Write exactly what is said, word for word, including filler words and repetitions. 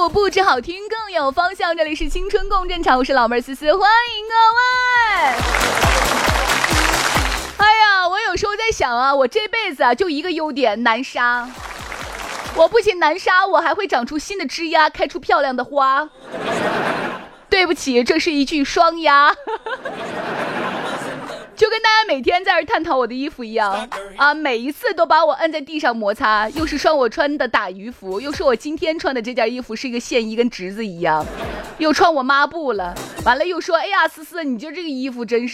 不止好听更有方向，这里是青春共振场，我是老妹儿思思，欢迎各位。哎呀，我有时候在想啊，我这辈子啊就一个优点，难杀。我不仅难杀，我还会长出新的枝丫，开出漂亮的花。对不起，这是一句双鸭。就跟大家每天在这探讨我的衣服一样啊，每一次都把我摁在地上摩擦，又是说我穿的打鱼服，又说我今天穿的这件衣服是一个线衣，跟侄子一样，又穿我抹布了，完了又说哎呀思思，你就这个衣服真是